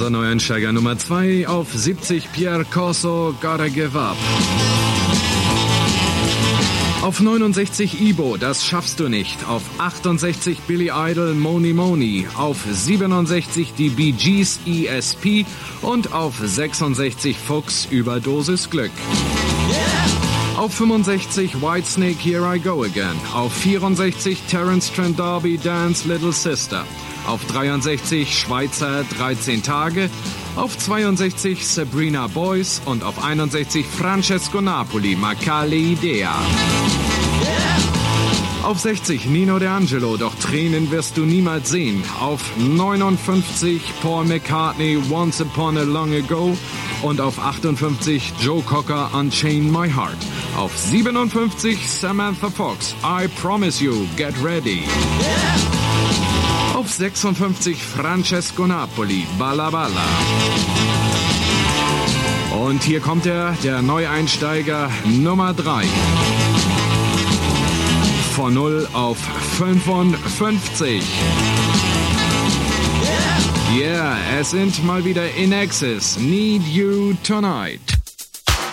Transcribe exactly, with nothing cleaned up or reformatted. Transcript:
unser Neueinsteiger Nummer zwei. Auf siebzig Pierre Corso, Gotta Give Up. Auf neunundsechzig Ibo, Das schaffst du nicht. Auf achtundsechzig Billy Idol, Money Money. Auf siebenundsechzig die Bee Gees, E S P. Und auf sechsundsechzig Fuchs, Überdosis Glück. Auf fünfundsechzig Whitesnake, Here I Go Again. Auf vierundsechzig Terence Trent D'Arby, Dance Little Sister. Auf dreiundsechzig Schweizer, dreizehn Tage. Auf zweiundsechzig Sabrina Boys und auf einundsechzig Francesco Napoli, Ma Cale Idea. Auf sechzig Nino D'Angelo, Doch Tränen wirst du niemals sehen. Auf neunundfünfzig Paul McCartney, Once Upon a Long Ago. Und auf achtundfünfzig Joe Cocker, Unchain My Heart. Auf siebenundfünfzig Samantha Fox, I Promise You, Get Ready. Auf sechsundfünfzig Francesco Napoli, Balla Balla. Und hier kommt er, der Neueinsteiger Nummer drei. Von null auf fünfundfünfzig. Yeah, es sind mal wieder In Excess, Need You Tonight.